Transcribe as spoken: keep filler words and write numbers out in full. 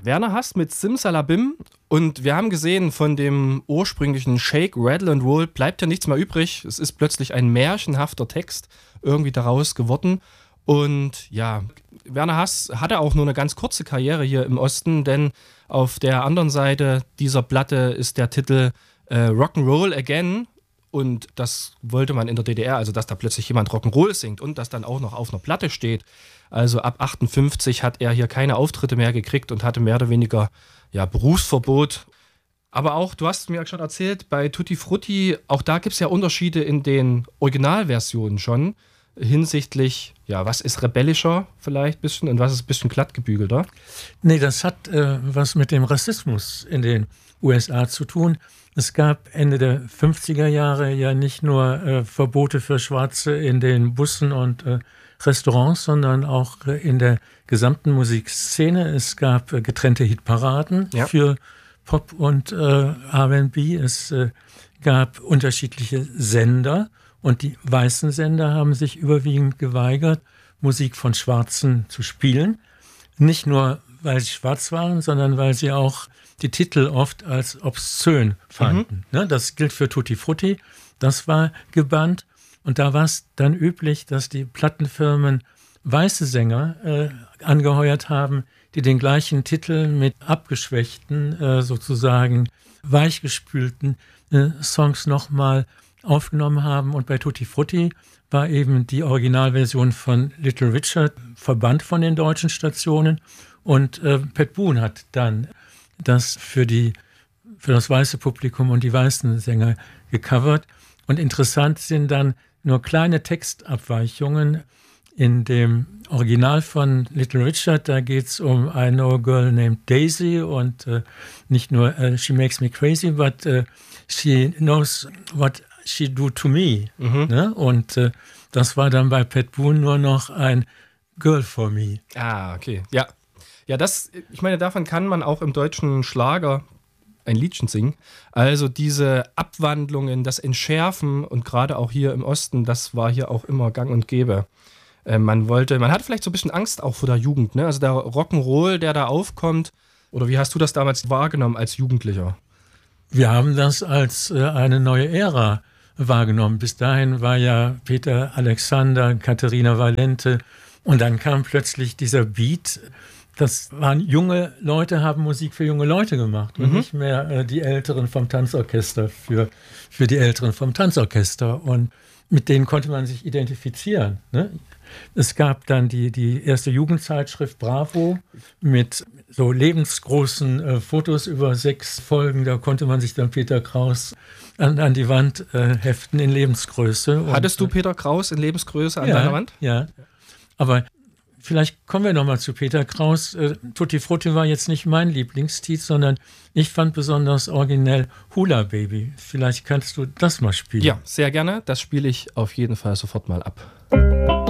Werner Hass mit Simsalabim. Und wir haben gesehen, von dem ursprünglichen Shake, Rattle and Roll bleibt ja nichts mehr übrig. Es ist plötzlich ein märchenhafter Text irgendwie daraus geworden. Und ja, Werner Hass hatte auch nur eine ganz kurze Karriere hier im Osten, denn auf der anderen Seite dieser Platte ist der Titel äh, Rock'n'Roll Again. Und das wollte man in der D D R, also dass da plötzlich jemand Rock'n'Roll singt und das dann auch noch auf einer Platte steht. Also ab achtundfünfzig hat er hier keine Auftritte mehr gekriegt und hatte mehr oder weniger ja, Berufsverbot. Aber auch, du hast mir schon erzählt, bei Tutti Frutti, auch da gibt es ja Unterschiede in den Originalversionen schon hinsichtlich, ja, was ist rebellischer vielleicht ein bisschen und was ist ein bisschen glattgebügelter? Nee, das hat äh, was mit dem Rassismus in den U S A zu tun. Es gab Ende der fünfziger Jahre ja nicht nur äh, Verbote für Schwarze in den Bussen und äh, Restaurants, sondern auch äh, in der gesamten Musikszene. Es gab äh, getrennte Hitparaden ja. für Pop und äh, R and B. Es äh, gab unterschiedliche Sender und die weißen Sender haben sich überwiegend geweigert, Musik von Schwarzen zu spielen. Nicht nur, weil sie schwarz waren, sondern weil sie auch die Titel oft als obszön fanden. Mhm. Ne, das gilt für Tutti Frutti. Das war gebannt. Und da war es dann üblich, dass die Plattenfirmen weiße Sänger äh, angeheuert haben, die den gleichen Titel mit abgeschwächten, äh, sozusagen weichgespülten äh, Songs nochmal aufgenommen haben. Und bei Tutti Frutti war eben die Originalversion von Little Richard verbannt von den deutschen Stationen. Und äh, Pat Boone hat dann das für, die, für das weiße Publikum und die weißen Sänger gecovert. Und interessant sind dann nur kleine Textabweichungen. In dem Original von Little Richard, da geht es um I know a girl named Daisy und äh, nicht nur uh, she makes me crazy, but uh, she knows what she do to me. Mhm. Ne? Und äh, das war dann bei Pat Boone nur noch ein Girl for me. Ah, okay, ja. Ja, das, ich meine, davon kann man auch im deutschen Schlager ein Liedchen singen. Also diese Abwandlungen, das Entschärfen und gerade auch hier im Osten, das war hier auch immer gang und gäbe. Äh, man wollte, man hat vielleicht so ein bisschen Angst auch vor der Jugend, ne? Also der Rock'n'Roll, der da aufkommt, oder wie hast du das damals wahrgenommen als Jugendlicher? Wir haben das als äh, eine neue Ära wahrgenommen. Bis dahin war ja Peter Alexander, Katharina Valente und dann kam plötzlich dieser Beat. Das waren junge Leute, haben Musik für junge Leute gemacht und mhm. nicht mehr äh, die Älteren vom Tanzorchester für, für die Älteren vom Tanzorchester. Und mit denen konnte man sich identifizieren. Ne? Es gab dann die, die erste Jugendzeitschrift Bravo mit so lebensgroßen äh, Fotos über sechs Folgen. Da konnte man sich dann Peter Kraus an, an die Wand äh, heften in Lebensgröße. Hattest und, du Peter Kraus in Lebensgröße an ja, deiner Wand? Ja, aber vielleicht kommen wir nochmal zu Peter Kraus. Äh, Tutti Frutti war jetzt nicht mein Lieblingstitel, sondern ich fand besonders originell Hula Baby. Vielleicht kannst du das mal spielen. Ja, sehr gerne. Das spiele ich auf jeden Fall sofort mal ab.